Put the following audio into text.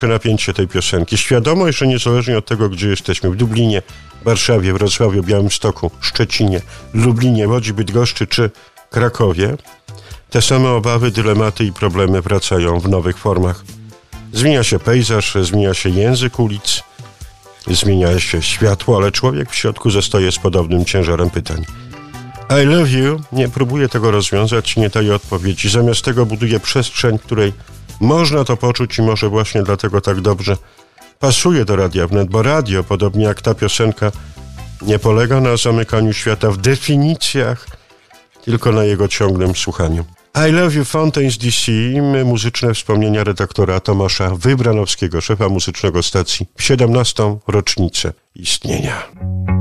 napięcie tej piosenki. Świadomość, że niezależnie od tego, gdzie jesteśmy, w Dublinie, Warszawie, Wrocławiu, Białymstoku, Szczecinie, Lublinie, Łodzi, Bydgoszczy czy Krakowie, te same obawy, dylematy i problemy wracają w nowych formach. Zmienia się pejzaż, zmienia się język ulic, zmienia się światło, ale człowiek w środku zostaje z podobnym ciężarem pytań. I love you nie próbuje tego rozwiązać, nie daje odpowiedzi. Zamiast tego buduje przestrzeń, w której można to poczuć i może właśnie dlatego tak dobrze pasuje do Radia Wnet, bo radio, podobnie jak ta piosenka, nie polega na zamykaniu świata w definicjach, tylko na jego ciągłym słuchaniu. I love you Fountains DC, muzyczne wspomnienia redaktora Tomasza Wybranowskiego, szefa muzycznego stacji w 17. rocznicę istnienia.